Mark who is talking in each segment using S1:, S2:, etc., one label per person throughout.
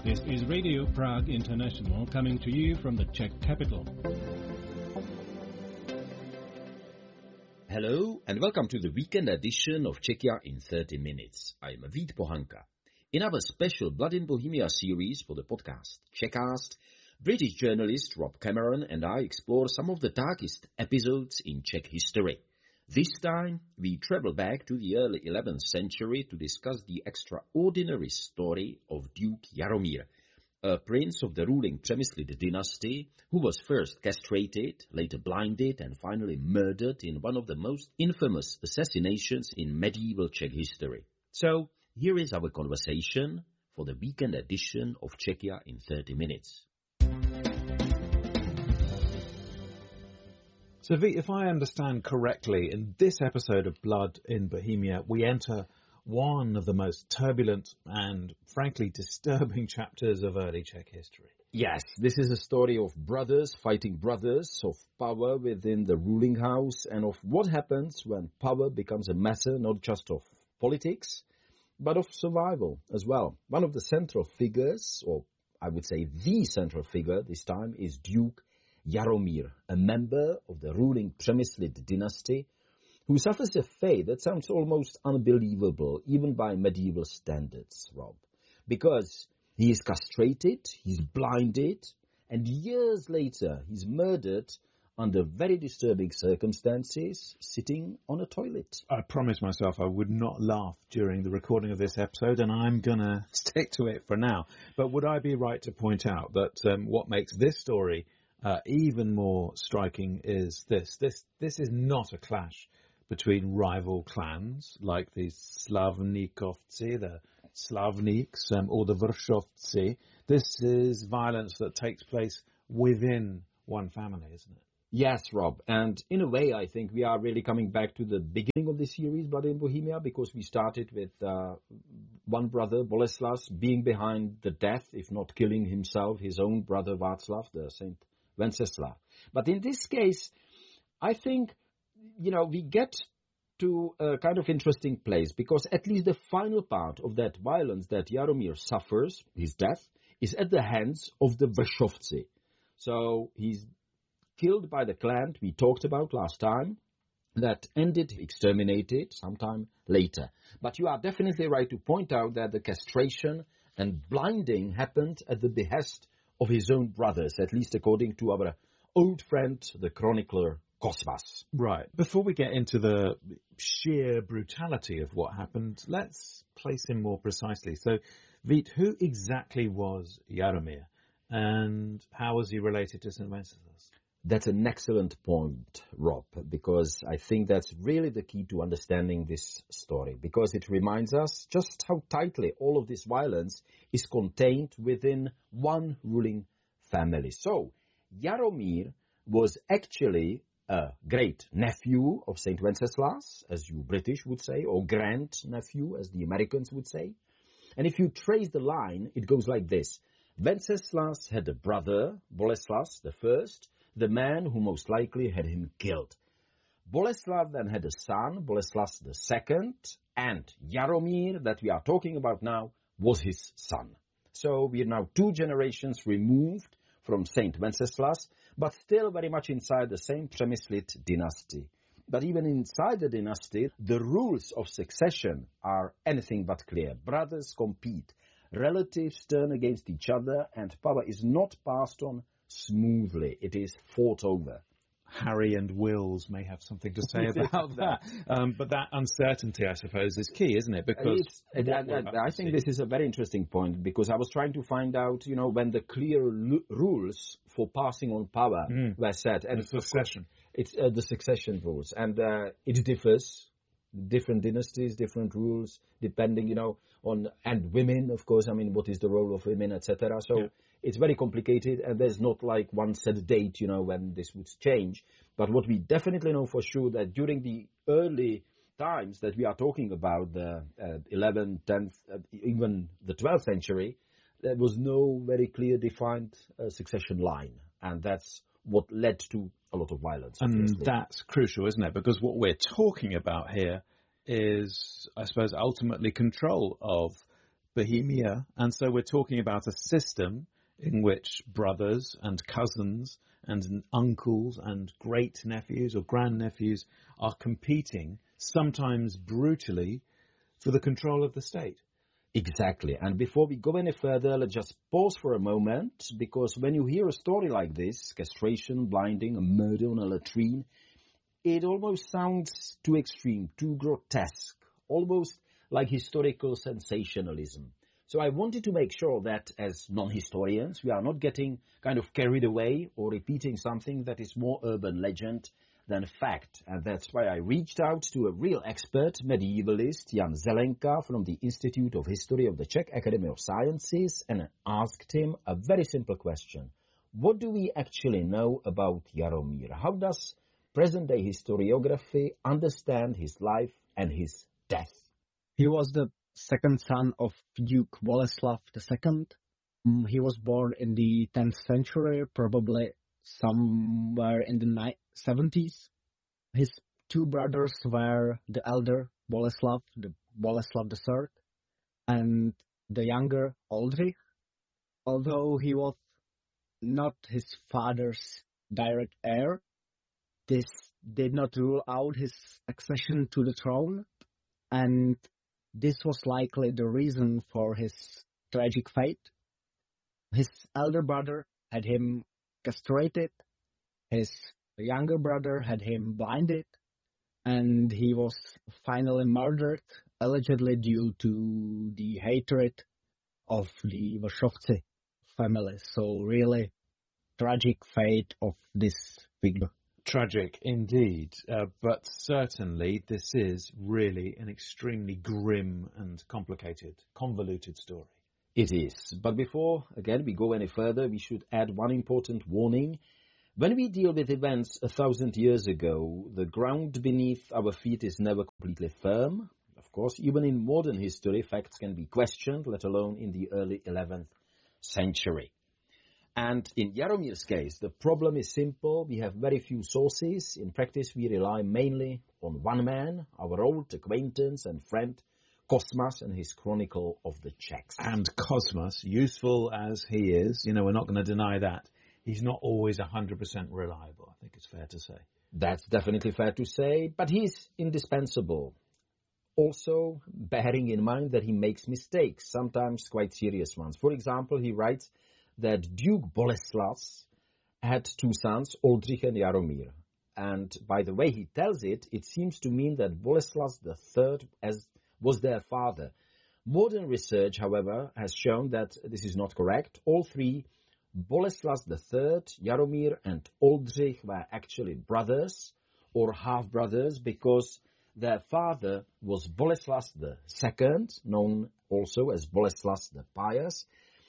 S1: This is Radio Prague International coming to you from the Czech capital.
S2: Hello and welcome to the weekend edition of Czechia in 30 minutes. I'm Vít Pohanka. In our special Blood in Bohemia series for the podcast Czechcast, British journalist Rob Cameron and I explore some of the darkest episodes in Czech history. This time, we travel back to the early 11th century to discuss the extraordinary story of Duke Jaromír, a prince of the ruling Přemyslid dynasty who was first castrated, later blinded and finally murdered in one of the most infamous assassinations in medieval Czech history. So, here is our conversation for the weekend edition of Czechia in 30 minutes.
S3: So, Vít, if I understand correctly, in this episode of Blood in Bohemia, we enter one of the most turbulent and, frankly, disturbing chapters of early Czech history.
S2: Yes, this is a story of brothers fighting brothers, of power within the ruling house, and of what happens when power becomes a matter not just of politics, but of survival as well. One of the central figures, or I would say the central figure this time, is Duke Jaromír, a member of the ruling Přemyslid dynasty, who suffers a fate that sounds almost unbelievable, even by medieval standards, Rob. Because he is castrated, he's blinded, and years later he's murdered under very disturbing circumstances, sitting on a toilet.
S3: I promised myself I would not laugh during the recording of this episode, and I'm going to stick to it for now. But would I be right to point out that what makes this story even more striking is this. This is not a clash between rival clans like the Slavníkovci, the Slavniks, or the Vršovci. This is violence that takes place within one family, isn't it?
S2: Yes, Rob. And in a way, I think we are really coming back to the beginning of the series, Blood in Bohemia, because we started with one brother, Boleslas, being behind the death, if not killing himself, his own brother Václav, the Saint Wenceslav. But in this case, I think, we get to a kind of interesting place, because at least the final part of that violence that Jaromír suffers, his death, is at the hands of the Vršovci. So he's killed by the clan we talked about last time, that ended exterminated sometime later. But you are definitely right to point out that the castration and blinding happened at the behest of his own brothers, at least according to our old friend, the chronicler Kosmas.
S3: Right. Before we get into the sheer brutality of what happened, let's place him more precisely. So, Vít, who exactly was Jaromír, and how was he related to St. Wenceslas?
S2: That's an excellent point, Rob, because I think that's really the key to understanding this story, because it reminds us just how tightly all of this violence is contained within one ruling family. So, Jaromír was actually a great nephew of Saint Wenceslas, as you British would say, or grand nephew, as the Americans would say. And if you trace the line, it goes like this. Wenceslas had a brother, Boleslas the first, the man who most likely had him killed. Boleslav then had a son, Boleslas the second, and Jaromír, that we are talking about now, was his son. So we are now 2 generations removed from Saint Wenceslas, but still very much inside the same Přemyslid dynasty. But even inside the dynasty, the rules of succession are anything but clear. Brothers compete, relatives turn against each other, and power is not passed on smoothly. It is fought over.
S3: Harry and Wills may have something to say about that. But that uncertainty, I suppose, is key, isn't it? Because
S2: I think this is a very interesting point, because I was trying to find out, when the clear rules for passing on power were set. And
S3: the succession.
S2: It's the succession rules. And it differs. Different dynasties, different rules, depending, on, and women, of course, what is the role of women, etc. So It's very complicated, and there's not like one set date, when this would change. But what we definitely know for sure, that during the early times that we are talking about, the 11th, 10th, even the 12th century, there was no very clear defined succession line. And that's what led to a lot of violence.
S3: And that's crucial, isn't it? Because what we're talking about here is, I suppose, ultimately control of Bohemia, and so we're talking about a system in which brothers and cousins and uncles and great-nephews or grandnephews are competing, sometimes brutally, for the control of the state.
S2: Exactly. And before we go any further, let's just pause for a moment, because when you hear a story like this, castration, blinding, a murder on a latrine, it almost sounds too extreme, too grotesque, almost like historical sensationalism. So I wanted to make sure that as non-historians, we are not getting kind of carried away or repeating something that is more urban legend than fact. And that's why I reached out to a real expert, medievalist Jan Zelenka from the Institute of History of the Czech Academy of Sciences, and asked him a very simple question. What do we actually know about Jaromír? How does present-day historiography understand his life and his death?
S4: He was the second son of Duke Boleslav II. He was born in the 10th century, probably somewhere in the 70s. His two brothers were the elder Boleslav, the Boleslav III, and the younger Oldřich. Although he was not his father's direct heir, this did not rule out his accession to the throne, and this was likely the reason for his tragic fate. His elder brother had him castrated, his younger brother had him blinded, and he was finally murdered, allegedly due to the hatred of the Wachowski family. So really tragic fate of this figure.
S3: Tragic indeed, but certainly this is really an extremely grim and complicated, convoluted story.
S2: It is. But before, again, we go any further, we should add one important warning. When we deal with events 1,000 years ago, the ground beneath our feet is never completely firm. Of course, even in modern history, facts can be questioned, let alone in the early 11th century. And in Jaromír's case, the problem is simple. We have very few sources. In practice, we rely mainly on one man, our old acquaintance and friend, Cosmas, and his Chronicle of the Czechs.
S3: And Cosmas, useful as he is, we're not going to deny that, he's not always 100% reliable, I think it's fair to say.
S2: That's definitely fair to say, but he's indispensable. Also, bearing in mind that he makes mistakes, sometimes quite serious ones. For example, he writes that Duke Boleslas had two sons, Oldřich and Jaromír. And by the way he tells it, it seems to mean that Boleslas III was their father. Modern research, however, has shown that this is not correct. All three, Boleslas III, Jaromír, and Oldřich, were actually brothers or half-brothers because their father was Boleslas II, known also as Boleslas the Pious,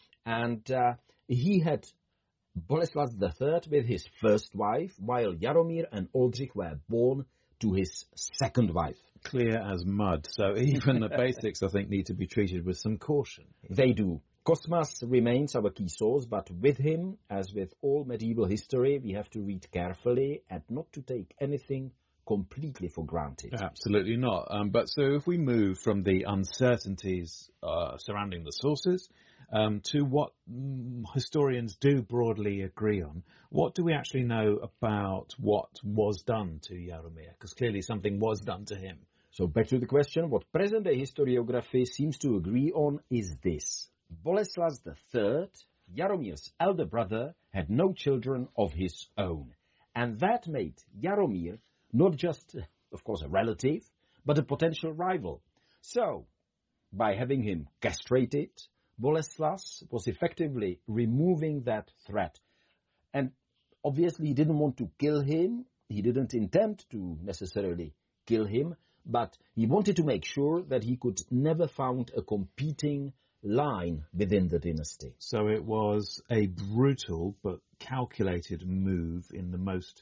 S2: and he had Boleslas III with his first wife, while Jaromír and Oldřich were born to his second wife.
S3: Clear as mud. So even the basics, I think, need to be treated with some caution.
S2: They do. Cosmas remains our key source, but with him, as with all medieval history, we have to read carefully and not to take anything completely for granted.
S3: Absolutely not. But so if we move from the uncertainties surrounding the sources to what historians do broadly agree on, what do we actually know about what was done to Jaromír? Because clearly something was done to him.
S2: So back to the question, what present-day historiography seems to agree on is this. Boleslas III, Jaromír's elder brother, had no children of his own. And that made Jaromír not just, of course, a relative, but a potential rival. So, by having him castrated, Boleslas was effectively removing that threat. And obviously he didn't want to kill him. He didn't intend to necessarily kill him, but he wanted to make sure that he could never found a competing line within the dynasty.
S3: So it was a brutal but calculated move in the most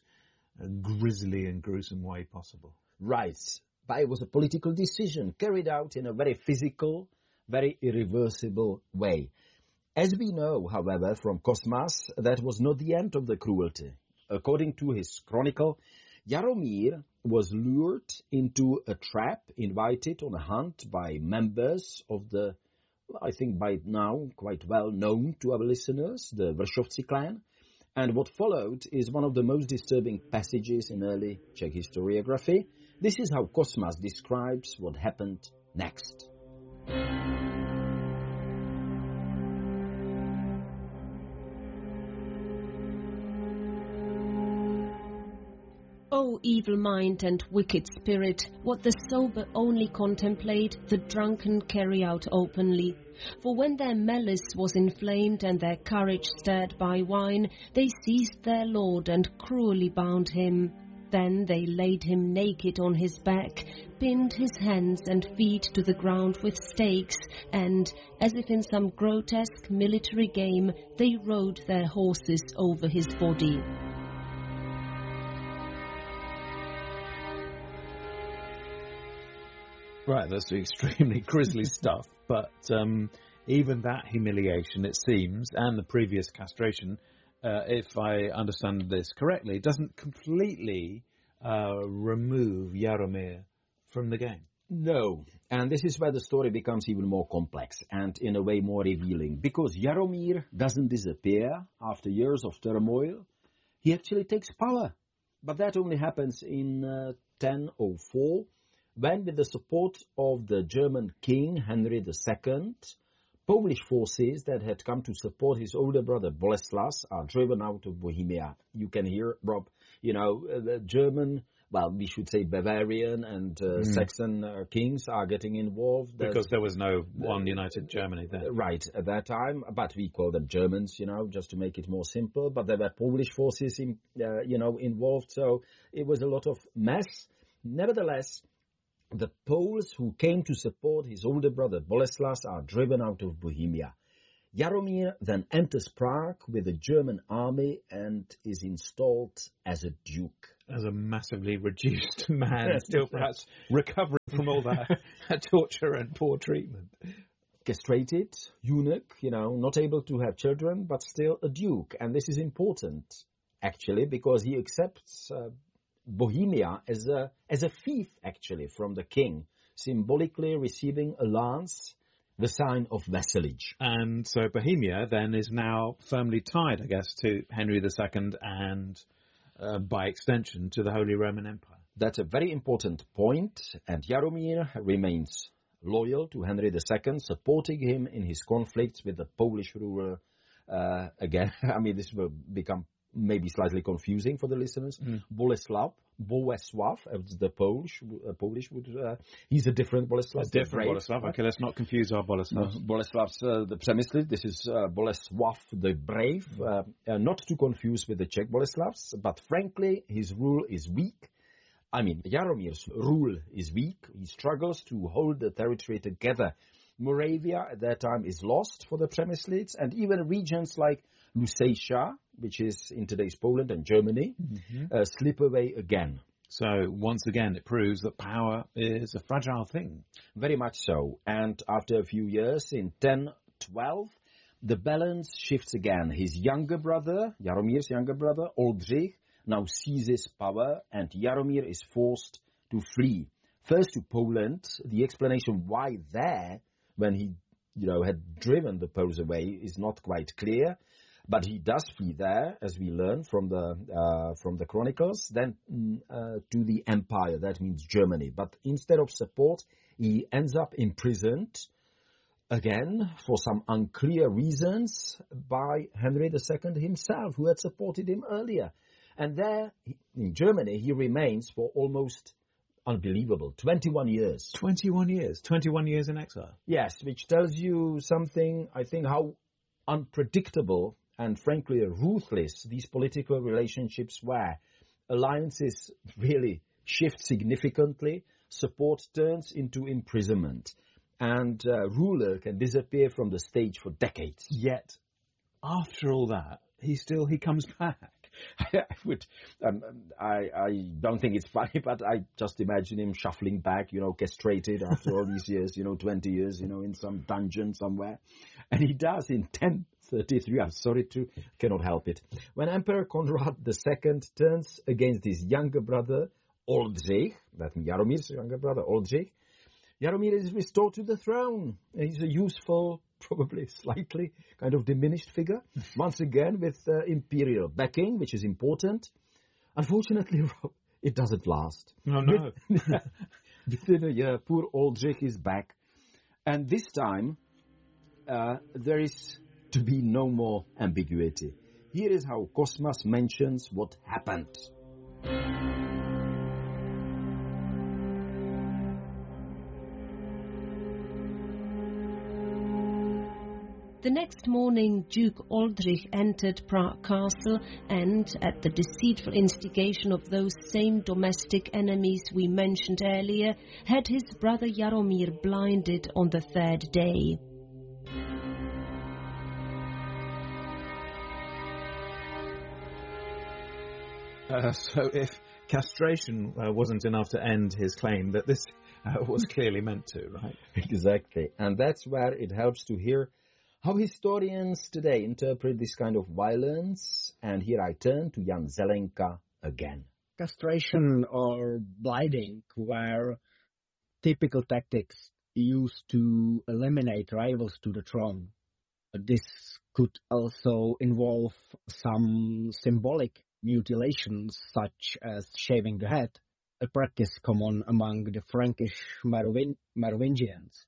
S3: grisly and gruesome way possible.
S2: Right. But it was a political decision carried out in a very physical, very irreversible way. As we know, however, from Cosmas, that was not the end of the cruelty. According to his chronicle, Jaromír was lured into a trap, invited on a hunt by members of the I think by now quite well known to our listeners, the Vršovci clan. And what followed is one of the most disturbing passages in early Czech historiography. This is how Cosmas describes what happened next.
S5: O evil mind and wicked spirit, what the sober only contemplate, the drunken carry out openly. For when their malice was inflamed and their courage stirred by wine, they seized their lord and cruelly bound him. Then they laid him naked on his back, pinned his hands and feet to the ground with stakes, and, as if in some grotesque military game, they rode their horses over his body.
S3: Right, that's extremely grisly stuff, but even that humiliation, it seems, and the previous castration, if I understand this correctly, doesn't completely remove Jaromir from the game.
S2: No, and this is where the story becomes even more complex and in a way more revealing, because Jaromir doesn't disappear after years of turmoil. He actually takes power, but that only happens in 1004, when, with the support of the German king Henry II, Polish forces that had come to support his older brother Boleslas are driven out of Bohemia. You can hear, Rob, the German, well, we should say Bavarian and Saxon kings are getting involved.
S3: Because there was no one united Germany then.
S2: Right, at that time, but we call them Germans, just to make it more simple. But there were Polish forces, involved, so it was a lot of mess. Nevertheless, the Poles who came to support his older brother Boleslas are driven out of Bohemia. Jaromir then enters Prague with a German army and is installed as a duke.
S3: As a massively reduced man, still perhaps recovering from all that torture and poor treatment.
S2: Castrated, eunuch, not able to have children, but still a duke. And this is important, actually, because he accepts Bohemia as a fief, actually, from the king, symbolically receiving a lance, the sign of vassalage.
S3: And so Bohemia then is now firmly tied, I guess, to Henry II and, by extension, to the Holy Roman Empire.
S2: That's a very important point, and Jaromir remains loyal to Henry II, supporting him in his conflicts with the Polish ruler. Again, I mean, this will become maybe slightly confusing for the listeners. Bolesław, as the Polish would, he's a different Bolesław.
S3: A different Bolesław. Okay, let's not confuse our Bolesławs.
S2: Bolesław's the Přemysl. This is Bolesław the Brave. Not to confuse with the Czech Boleslavs, but frankly, his rule is weak. I mean, Jaromir's rule is weak. He struggles to hold the territory together. Moravia at that time is lost for the Přemyslids, and even regions like Lusatia, which is in today's Poland and Germany, slip away again.
S3: So once again, it proves that power is a fragile thing.
S2: Very much so. And after a few years, in 1012, the balance shifts again. His younger brother, Jaromir's younger brother, Oldřich, now seizes power, and Jaromir is forced to flee. First to Poland. The explanation why there, when he had driven the Poles away, is not quite clear. But he does flee there, as we learn from the chronicles, then to the empire, that means Germany. But instead of support, he ends up imprisoned, again, for some unclear reasons, by Henry II himself, who had supported him earlier. And there, in Germany, he remains for almost, unbelievable, 21 years.
S3: 21 years? 21 years in exile?
S2: Yes, which tells you something, I think, how unpredictable and frankly ruthless these political relationships were. Alliances really shift significantly, support turns into imprisonment, and a ruler can disappear from the stage for decades.
S3: Yet, after all that, he comes back.
S2: I don't think it's funny, but I just imagine him shuffling back, castrated after all these years, 20 years, in some dungeon somewhere. And he does in 1033, I'm sorry cannot help it. When Emperor Conrad II turns against his younger brother, Oldřich, that means Jaromir's younger brother, Oldřich, Jaromir is restored to the throne. He's a useful, probably slightly kind of diminished figure, once again with imperial backing, which is important. Unfortunately, Rob, it doesn't last.
S3: Oh, no.
S2: Within a year, poor Oldřich is back. And this time, there is to be no more ambiguity. Here is how Cosmas mentions what happened.
S5: The next morning, Duke Oldřich entered Prague Castle and, at the deceitful instigation of those same domestic enemies we mentioned earlier, had his brother Jaromír blinded on the third day.
S3: So if castration wasn't enough to end his claim, that this was clearly meant to, right?
S2: Exactly. And that's where it helps to hear how historians today interpret this kind of violence. And here I turn to Jan Zelenka again.
S4: Castration or blinding were typical tactics used to eliminate rivals to the throne. This could also involve some symbolic mutilations, such as shaving the head, a practice common among the Frankish Merovingians.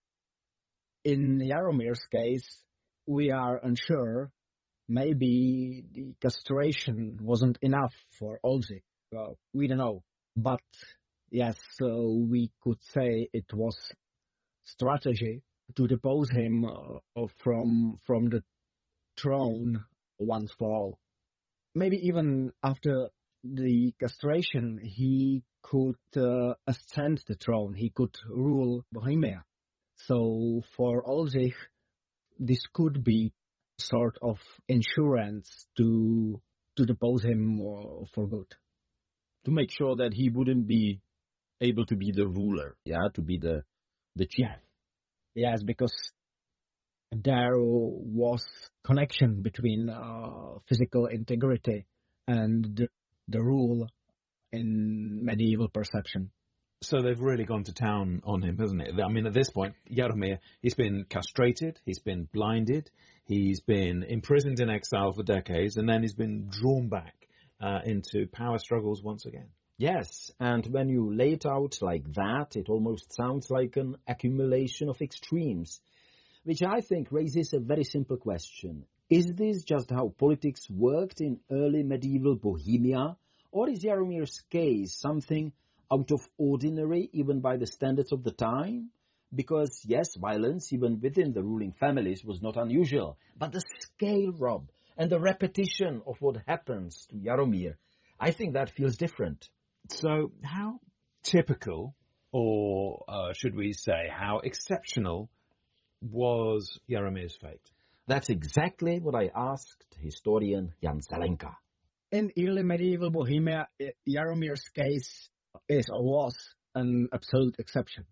S4: In Jaromir's case, we are unsure. Maybe the castration wasn't enough for Oldřich. We don't know. But yes, we could say it was strategy to depose him from the throne once for all. Maybe even after the castration, he could ascend the throne. He could rule Bohemia. So for Oldřich, this could be sort of insurance to depose him for good.
S6: To make sure that he wouldn't be able to be the ruler, to be the chief.
S4: Yes, because there was connection between physical integrity and the rule in medieval perception.
S3: So they've really gone to town on him, hasn't it? I mean, at this point, Jaromír, he's been castrated, he's been blinded, he's been imprisoned in exile for decades, and then he's been drawn back into power struggles once again.
S2: Yes, and when you lay it out like that, it almost sounds like an accumulation of extremes, which I think raises a very simple question. Is this just how politics worked in early medieval Bohemia, or is Jaromir's case something out of ordinary, even by the standards of the time? Because, yes, violence, even within the ruling families, was not unusual. But the scale, Rob, and the repetition of what happens to Jaromír, I think that feels different.
S3: So how typical, or should we say, how exceptional was Jaromír's fate?
S2: That's exactly what I asked historian Jan Zelenka.
S4: In early medieval Bohemia, Jaromir's case is or was an absolute exception.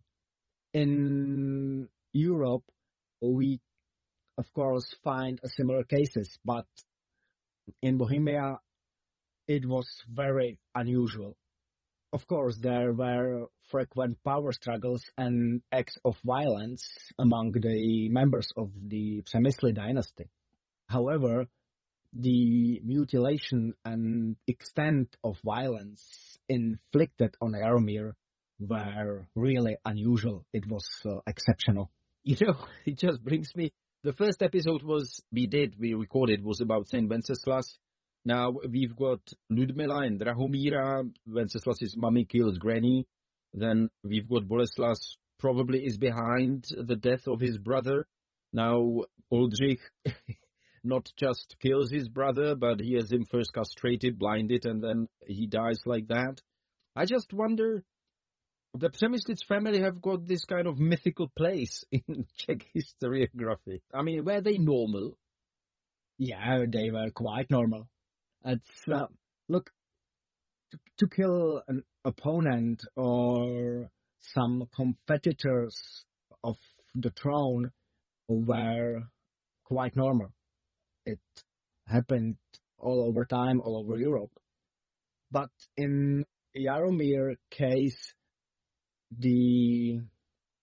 S4: In Europe, we, of course, find similar cases, but in Bohemia, it was very unusual. Of course, there were frequent power struggles and acts of violence among the members of the Přemysly dynasty. However, the mutilation and extent of violence inflicted on Jaromír were really unusual. It was exceptional.
S6: You know, it just brings me... The first episode we recorded was about Saint Wenceslas. Now we've got Ludmila and Drahomíra. Wenceslas's mommy kills Granny. Then we've got Boleslas probably is behind the death of his brother. Now Oldřich not just kills his brother, but he has him first castrated, blinded, and then he dies like that. I just wonder, the Přemyslids family have got this kind of mythical place in Czech historiography. I mean, were they normal?
S4: Yeah, they were quite normal. Look, to kill an opponent or some competitors of the throne were quite normal. It happened all over time, all over Europe. But in Jaromír case, the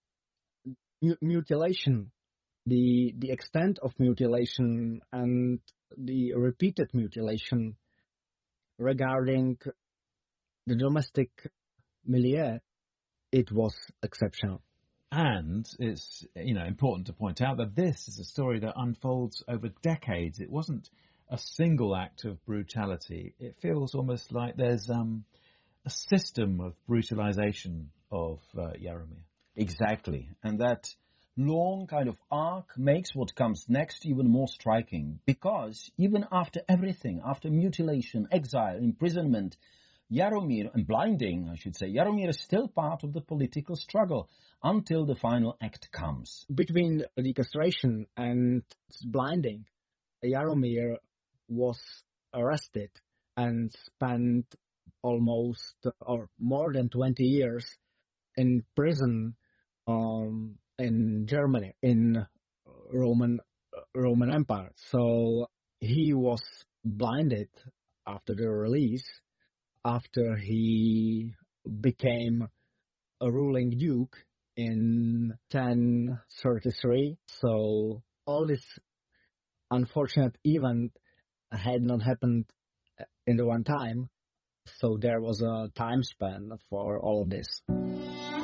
S4: mutilation, the extent of mutilation and the repeated mutilation regarding the domestic milieu, it was exceptional.
S3: And it's important to point out that this is a story that unfolds over decades. It wasn't a single act of brutality. It feels almost like there's a system of brutalization of Jaromir.
S2: Exactly. And that long kind of arc makes what comes next even more striking, because even after everything, after mutilation, exile, imprisonment, Jaromir, and blinding, I should say, Jaromir is still part of the political struggle until the final act comes.
S4: Between the castration and blinding, Jaromir was arrested and spent almost or more than 20 years in prison in Germany, in Roman Empire. So he was blinded after the release, after he became a ruling duke in 1033. So all this unfortunate event had not happened in the one time. So there was a time span for all of this.